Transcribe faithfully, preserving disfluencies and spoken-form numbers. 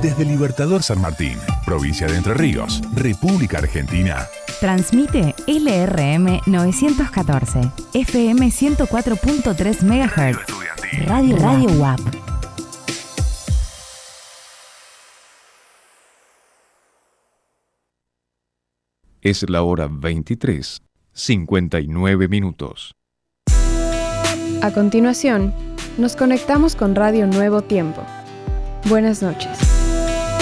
Desde Libertador San Martín, provincia de Entre Ríos, República Argentina. Transmite L R M novecientos catorce, F M ciento cuatro punto tres megahertz. Radio Radio U A P. Es la hora veintitrés, cincuenta y nueve minutos. A continuación, nos conectamos con Radio Nuevo Tiempo. Buenas noches.